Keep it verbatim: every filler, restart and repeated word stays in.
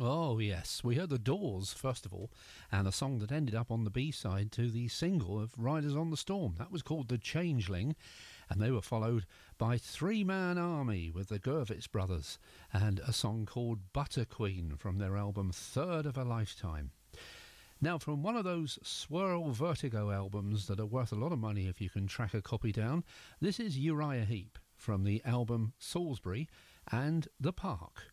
Oh, yes. We heard The Doors, first of all, and a song that ended up on the B-side to the single of Riders on the Storm. That was called The Changeling, and they were followed by Three Man Army with the Gurvitz Brothers, and a song called Butter Queen from their album Third of a Lifetime. Now, from one of those Swirl Vertigo albums that are worth a lot of money if you can track a copy down, this is Uriah Heep from the album Salisbury and The Park.